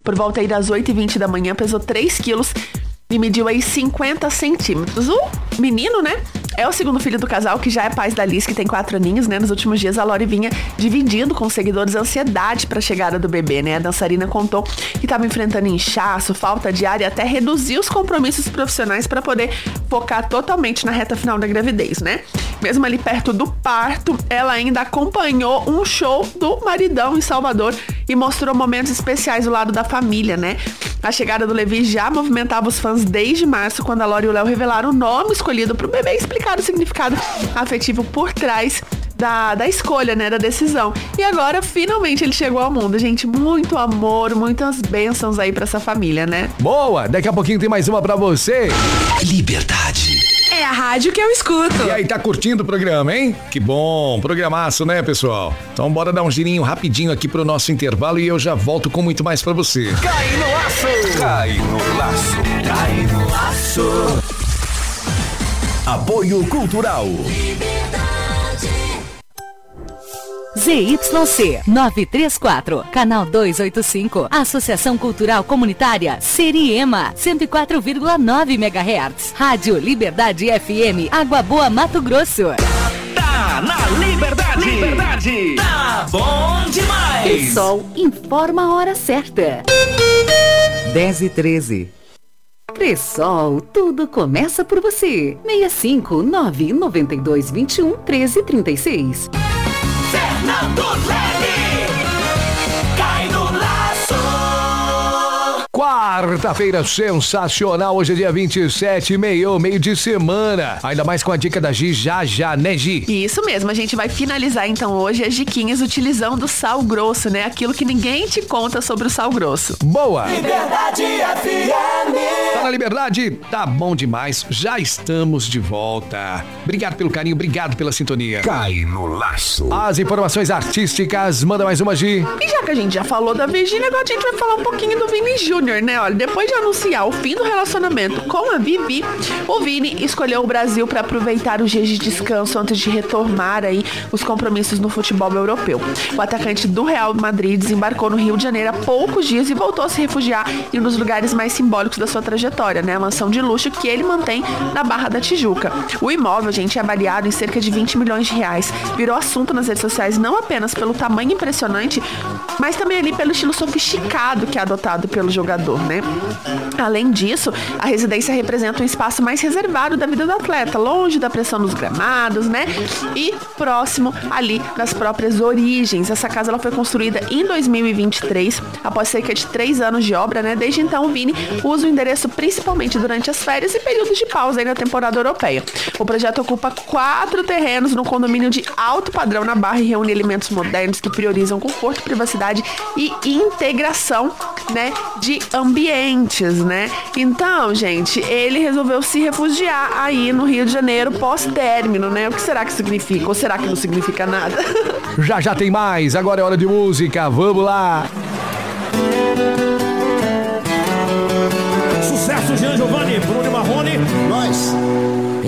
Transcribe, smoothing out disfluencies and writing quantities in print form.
por volta aí das 8h20 da manhã, pesou 3 quilos e mediu aí 50 centímetros. O menino, né, é o segundo filho do casal, que já é pai da Liz, que tem 4 aninhos, né? Nos últimos dias, a Lori vinha dividindo com os seguidores a ansiedade para a chegada do bebê, né? A dançarina contou que estava enfrentando inchaço, falta de ar e até reduzir os compromissos profissionais para poder focar totalmente na reta final da gravidez, né? Mesmo ali perto do parto, ela ainda acompanhou um show do maridão em Salvador e mostrou momentos especiais do lado da família, né? A chegada do Levi já movimentava os fãs desde março, quando a Lori e o Léo revelaram o nome escolhido para o bebê e explicaram o significado afetivo por trás da escolha, né, da decisão. E agora, finalmente, ele chegou ao mundo. Gente, muito amor, muitas bênçãos aí pra essa família, né? Boa! Daqui a pouquinho tem mais uma pra você. Liberdade. É a rádio que eu escuto. E aí, tá curtindo o programa, hein? Que bom, programaço, né, pessoal? Então bora dar um girinho rapidinho aqui pro nosso intervalo e eu já volto com muito mais pra você. Cai no laço. Cai no laço. Cai no laço. Apoio Cultural. ZYC 934, canal 285, Associação Cultural Comunitária Seriema, 104,9 MHz, Rádio Liberdade FM, Água Boa, Mato Grosso. Tá na Liberdade. Tá bom demais. Cressol informa a hora certa. 10h13. Cressol, tudo começa por você. 659-9221-1336. Fernando Leme, cai no laço. Quarta-feira sensacional, hoje é dia 27, meio de semana. Ainda mais com a dica da Gi, já, né, Gi? Isso mesmo, a gente vai finalizar então hoje as diquinhas utilizando o sal grosso, né? Aquilo que ninguém te conta sobre o sal grosso. Boa! Liberdade FM. Tá na Liberdade? Tá bom demais, já estamos de volta. Obrigado pelo carinho, obrigado pela sintonia. Cai no laço. As informações artísticas, manda mais uma, Gi. E já que a gente já falou da Virgínia, agora a gente vai falar um pouquinho do Vini Júnior, né? Olha, depois de anunciar o fim do relacionamento com a Vivi, o Vini escolheu o Brasil para aproveitar os dias de descanso antes de retomar aí os compromissos no futebol europeu. O atacante do Real Madrid desembarcou no Rio de Janeiro há poucos dias e voltou a se refugiar em um dos lugares mais simbólicos da sua trajetória, né? A mansão de luxo que ele mantém na Barra da Tijuca. O imóvel, gente, é avaliado em cerca de 20 milhões de reais. Virou assunto nas redes sociais não apenas pelo tamanho impressionante, mas também ali pelo estilo sofisticado que é adotado pelo jogador, né? Além disso, a residência representa um espaço mais reservado da vida do atleta, longe da pressão dos gramados, né? E próximo ali das próprias origens. Essa casa ela foi construída em 2023, após cerca de 3 anos de obra, né? Desde então, o Vini usa o endereço principalmente durante as férias e períodos de pausa aí na temporada europeia. O projeto ocupa 4 terrenos no condomínio de alto padrão na Barra e reúne elementos modernos que priorizam conforto, privacidade e integração, né, de ambientes, né? Então, gente, ele resolveu se refugiar aí no Rio de Janeiro pós-término, né? O que será que significa? Ou será que não significa nada? Já tem mais, agora é hora de música, vamos lá! Sucesso, Jean Giovanni, Bruno Marrone. Nós.